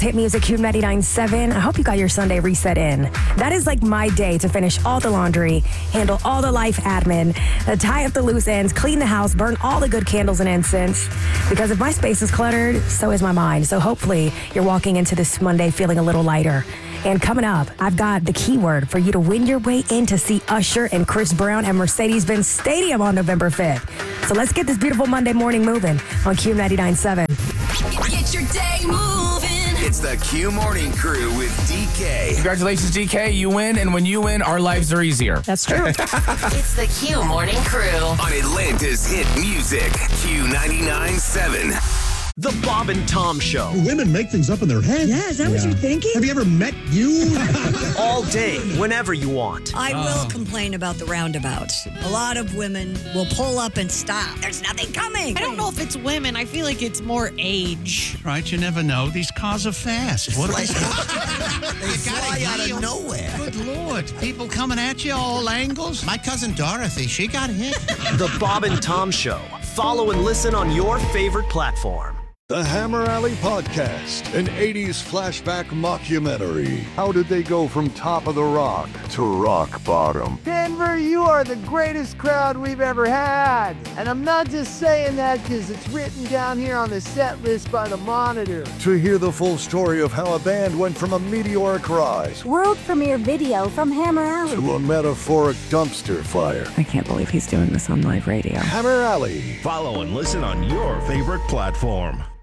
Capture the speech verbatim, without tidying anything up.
Hit Music, Q ninety-nine point seven. I hope you got your Sunday reset in. That is like my day to finish all the laundry, handle all the life admin, uh, tie up the loose ends, clean the house, burn all the good candles and incense. Because if my space is cluttered, so is my mind. So hopefully you're walking into this Monday feeling a little lighter. And coming up, I've got the keyword for you to win your way in to see Usher and Chris Brown at Mercedes-Benz Stadium on November fifth. So let's get this beautiful Monday morning moving on Q ninety-nine point seven. Get your day moving. It's the Q Morning Crew with D K. Congratulations, D K. You win, and when you win, our lives are easier. That's true. It's the Q Morning Crew On Atlanta's hit music, Q ninety-nine point seven. The Bob and Tom Show. Women make things up in their head. Yeah, is that what you're thinking? Have you ever met you? All day, whenever you want. I will complain about the roundabouts. A lot of women will pull up and stop. There's nothing coming. I don't know if it's women. I feel like it's more age. Right, you never know. These cars are fast. What They you fly out of nowhere. Good Lord. People coming at you all angles. My cousin Dorothy, she got hit. The Bob and Tom Show. Follow and listen on your favorite platform. The Hammer Alley Podcast, an eighties flashback mockumentary. How did they go from top of the rock to rock bottom? Denver, you are the greatest crowd we've ever had. And I'm not just saying that because it's written down here on the set list by the Monitor. To hear the full story of how a band went from a meteoric rise world premiere video from Hammer Alley to a metaphoric dumpster fire. I can't believe he's doing this on live radio. Hammer Alley. Follow and listen on your favorite platform.